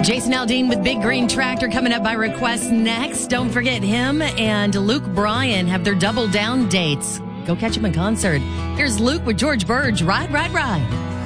Jason Aldean with Big Green Tractor coming up by request next. Don't forget him and Luke Bryan have their double down dates. Go catch him in concert. Here's Luke with George Burge. Ride, ride, ride.